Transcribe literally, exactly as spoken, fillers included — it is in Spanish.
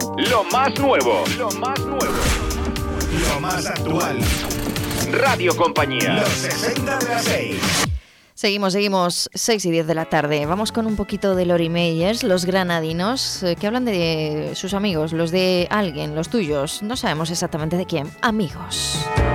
Lo más nuevo. Lo más nuevo. Lo más actual. Radio Compañía. Los sesenta de las seis. Seguimos, seguimos, seis y diez de la tarde. Vamos con un poquito de Lori Meyers, los granadinos, eh, que hablan de sus amigos, los de alguien, los tuyos. No sabemos exactamente de quién. Amigos.